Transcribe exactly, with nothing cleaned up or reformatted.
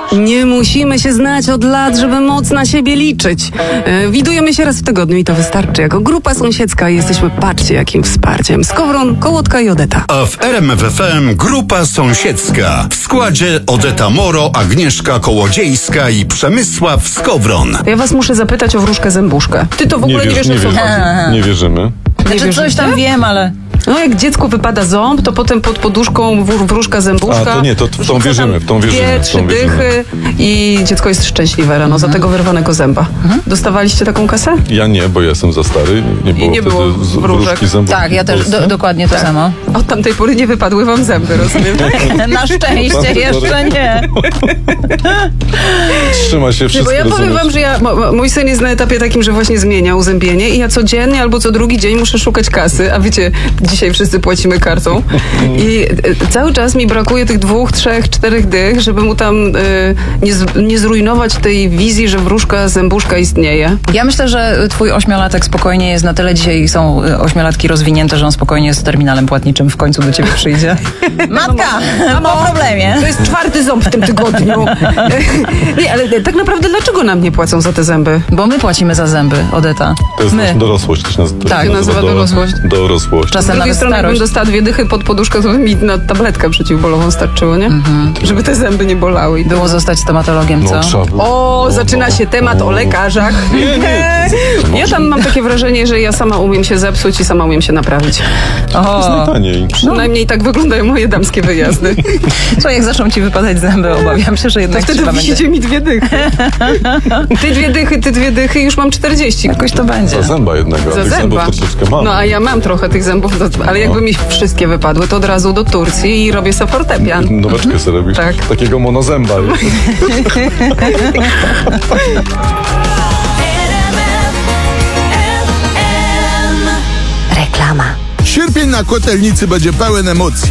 Nie musimy się znać od lat, żeby móc na siebie liczyć. E, widujemy się raz w tygodniu i to wystarczy. Jako grupa sąsiedzka jesteśmy, patrzcie, jakim wsparciem. Skowron, Kołotka i Odeta. A w R M F F M grupa sąsiedzka. W składzie Odeta Moro, Agnieszka Kołodziejska i Przemysław Skowron. Ja was muszę zapytać o wróżkę zębuszkę. Ty to w ogóle nie, nie wiesz, nie o co wierzymy. chodzi. Nie wierzymy. Znaczy coś tam wiem, ale... No jak dziecku wypada ząb, to potem pod poduszką wr- wróżka zębuszka. A, to nie, to w tą rzuca wierzymy, tam w tą wierzymy, Dwie, w trzy tą wierzymy. dychy i dziecko jest szczęśliwe rano za tego wyrwanego zęba. Dostawaliście taką kasę? Ja nie, bo ja jestem za stary. Nie było, nie wtedy było z- wróżek. wróżki zębów Tak, ja w też Polsce. do, dokładnie to samo. Od tamtej pory nie wypadły wam zęby, rozumiem? Na szczęście jeszcze nie. Trzyma się Nie, wszystko, bo ja powiem rozumiesz? wam, że ja, mo- mo- mój syn jest na etapie takim, że właśnie zmienia uzębienie i ja codziennie albo co drugi dzień muszę szukać kasy, a wiecie, dzisiaj wszyscy płacimy kartą i e, cały czas mi brakuje tych dwóch, trzech, czterech dych, żeby mu tam e, nie, z, nie zrujnować tej wizji, że wróżka zębuszka istnieje. Ja myślę, że twój ośmiolatek spokojnie jest na tyle, dzisiaj są y, ośmiolatki rozwinięte, że on spokojnie z terminalem płatniczym w końcu do ciebie przyjdzie. Matka, po problemie. To jest czwarty ząb w tym tygodniu. Nie, ale tak naprawdę dlaczego nam nie płacą za te zęby? Bo my płacimy za zęby, Odeta. To jest My. dorosłość. To się nazywa, Tak, to się nazywa dorosłość. Dorosłość. Z Czasem drugiej nawet strony, jakbym starość. dostała dwie dychy pod poduszkę, to by mi na tabletkę przeciwbólową starczyło, nie? Żeby te zęby nie bolały. I Było zostać stomatologiem, co? No, trzeba było. O, No, zaczyna no. się temat o lekarzach. Nie, nie. Ja tam mam takie wrażenie, że ja sama umiem się zepsuć i sama umiem się naprawić. O, Najtaniej. Przynajmniej tak wyglądają moje damskie wyjazdy. co jak zaczną ci wypadać zęby, obawiam się, że Tak jednak wtedy trzeba będzie. wisicie mi dwie dychy. Ty dwie dychy, ty dwie dychy, już mam czterdzieści. Jakoś to będzie. Za zęba jednego, a Za tych zębów zęba. troszeczkę mam. No a ja mam trochę tych zębów, do- ale jakby mi wszystkie wypadły, to od razu do Turcji i robię sobie fortepian. Noweczkę sobie robisz. Tak. Takiego monozęba. Reklama. Sierpień na Kotelnicy będzie pełen emocji.